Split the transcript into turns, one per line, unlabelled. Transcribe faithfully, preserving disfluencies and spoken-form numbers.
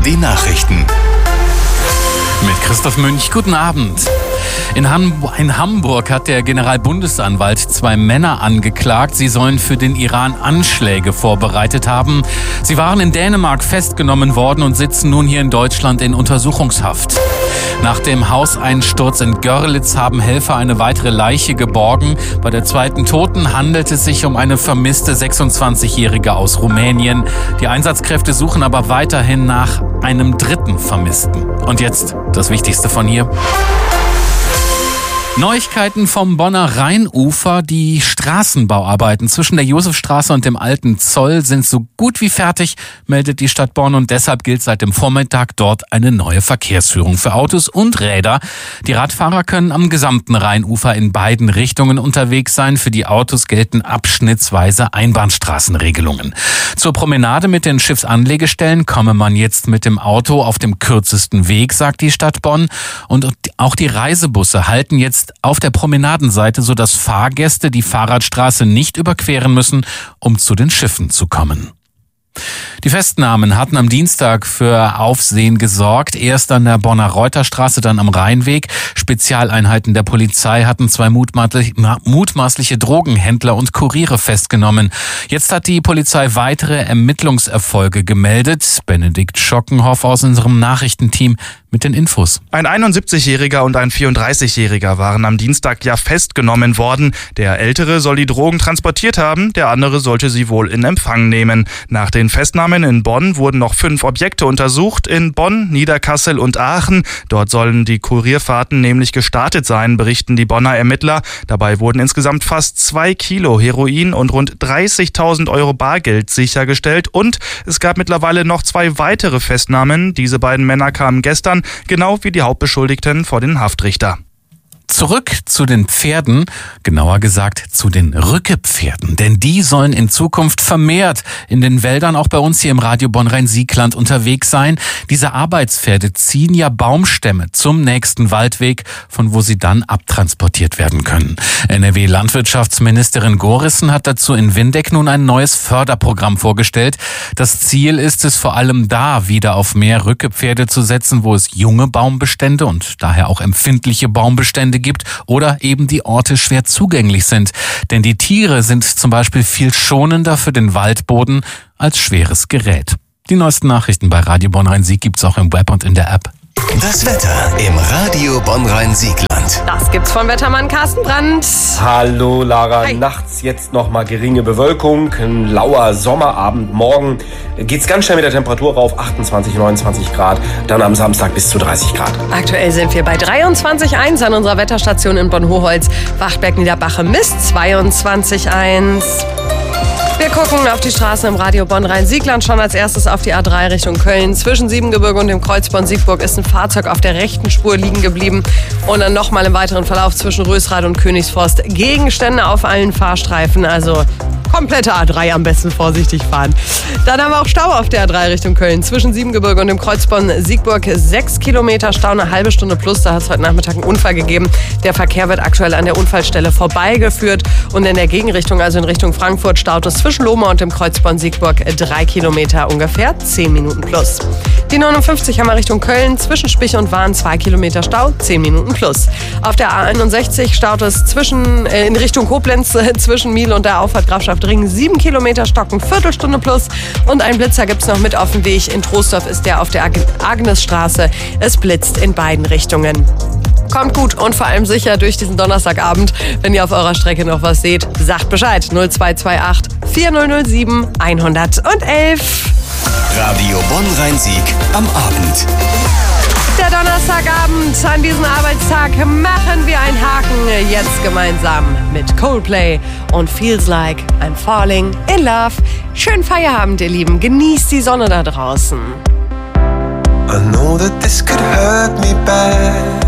Die Nachrichten.
Mit Christoph Münch, guten Abend. In, Ham- in Hamburg hat der Generalbundesanwalt zwei Männer angeklagt. Sie sollen für den Iran Anschläge vorbereitet haben. Sie waren in Dänemark festgenommen worden und sitzen nun hier in Deutschland in Untersuchungshaft. Nach dem Hauseinsturz in Görlitz haben Helfer eine weitere Leiche geborgen. Bei der zweiten Toten handelt es sich um eine vermisste sechsundzwanzigjährige aus Rumänien. Die Einsatzkräfte suchen aber weiterhin nach einem dritten Vermissten. Und jetzt das Wichtigste von hier. Neuigkeiten vom Bonner Rheinufer. Die Straßenbauarbeiten zwischen der Josefstraße und dem Alten Zoll sind so gut wie fertig, meldet die Stadt Bonn. Und deshalb gilt seit dem Vormittag dort eine neue Verkehrsführung für Autos und Räder. Die Radfahrer können am gesamten Rheinufer in beiden Richtungen unterwegs sein. Für die Autos gelten abschnittsweise Einbahnstraßenregelungen. Zur Promenade mit den Schiffsanlegestellen komme man jetzt mit dem Auto auf dem kürzesten Weg, sagt die Stadt Bonn. Und auch die Reisebusse halten jetzt auf der Promenadenseite, sodass Fahrgäste die Fahrradstraße nicht überqueren müssen, um zu den Schiffen zu kommen. Die Festnahmen hatten am Dienstag für Aufsehen gesorgt. Erst an der Bonner Reuterstraße, dann am Rheinweg. Spezialeinheiten der Polizei hatten zwei mutmaßliche Drogenhändler und Kuriere festgenommen. Jetzt hat die Polizei weitere Ermittlungserfolge gemeldet. Benedikt Schockenhoff aus unserem Nachrichtenteam mit den Infos.
Ein einundsiebzigjähriger und ein vierunddreißigjähriger waren am Dienstag ja festgenommen worden. Der Ältere soll die Drogen transportiert haben, der andere sollte sie wohl in Empfang nehmen. Nach den Festnahmen in Bonn wurden noch fünf Objekte untersucht, in Bonn, Niederkassel und Aachen. Dort sollen die Kurierfahrten nämlich gestartet sein, berichten die Bonner Ermittler. Dabei wurden insgesamt fast zwei Kilo Heroin und rund dreißigtausend Euro Bargeld sichergestellt. Und es gab mittlerweile noch zwei weitere Festnahmen. Diese beiden Männer kamen gestern, genau wie die Hauptbeschuldigten, vor den Haftrichter.
Zurück zu den Pferden, genauer gesagt zu den Rückepferden, denn die sollen in Zukunft vermehrt in den Wäldern, auch bei uns hier im Radio Bonn-Rhein-Sieg-Land unterwegs sein. Diese Arbeitspferde ziehen ja Baumstämme zum nächsten Waldweg, von wo sie dann abtransportiert werden können. N R W-Landwirtschaftsministerin Gorissen hat dazu in Windeck nun ein neues Förderprogramm vorgestellt. Das Ziel ist es, vor allem da wieder auf mehr Rückepferde zu setzen, wo es junge Baumbestände und daher auch empfindliche Baumbestände gibt oder eben die Orte schwer zugänglich sind. Denn die Tiere sind zum Beispiel viel schonender für den Waldboden als schweres Gerät. Die neuesten Nachrichten bei Radio Bonn-Rhein-Sieg gibt's auch im Web und in der App.
Das Wetter im Radio Bonn-Rhein-Sieg-Land.
Das gibt's vom Wettermann Carsten Brandt.
Hallo Lara,
Hi.
Nachts jetzt nochmal geringe Bewölkung, ein lauer Sommerabend. Morgen geht's ganz schnell mit der Temperatur rauf, achtundzwanzig, neunundzwanzig Grad, dann am Samstag bis zu dreißig Grad.
Aktuell sind wir bei dreiundzwanzig Komma eins an unserer Wetterstation in Bonn-Hoholz. Wachtberg Niederbache misst zweiundzwanzig Komma eins. Wir gucken auf die Straßen im Radio Bonn-Rhein-Sieg-Land. Schon als erstes auf die A drei Richtung Köln. Zwischen Siebengebirge und dem Kreuz Bonn-Siegburg ist ein Fahrzeug auf der rechten Spur liegen geblieben. Und dann nochmal im weiteren Verlauf zwischen Rösrath und Königsforst Gegenstände auf allen Fahrstreifen. Also komplette A drei am besten vorsichtig fahren. Dann haben wir auch Stau auf der A drei Richtung Köln. Zwischen Siebengebirge und dem Kreuz Bonn-Siegburg sechs Kilometer Stau, eine halbe Stunde plus. Da hat es heute Nachmittag einen Unfall gegeben. Der Verkehr wird aktuell an der Unfallstelle vorbeigeführt. Und in der Gegenrichtung, also in Richtung Frankfurt, staut es zwischen Lohmar und dem Kreuz Bonn-Siegburg drei Kilometer, ungefähr zehn Minuten plus. Die neunundfünfzig haben wir Richtung Köln, zwischen Spich und Wahn zwei Kilometer Stau, zehn Minuten plus. Auf der A einundsechzig staut es zwischen, äh, in Richtung Koblenz äh, zwischen Miel und der Auffahrt Grafschaft Ring sieben Kilometer Stocken, Viertelstunde plus. Und ein Blitzer gibt es noch mit auf dem Weg. In Troisdorf ist der auf der Ag- Agnesstraße. Es blitzt in beiden Richtungen. Kommt gut und vor allem sicher durch diesen Donnerstagabend. Wenn ihr auf eurer Strecke noch was seht, sagt Bescheid. null zwei zwei acht, vier null null sieben, eins null eins.
Radio Bonn-Rhein-Sieg am Abend.
Der Donnerstagabend, an diesem Arbeitstag machen wir einen Haken. Jetzt gemeinsam mit Coldplay und Feels Like I'm Falling in Love. Schönen Feierabend, ihr Lieben. Genießt die Sonne da draußen.
I know that this could hurt me bad.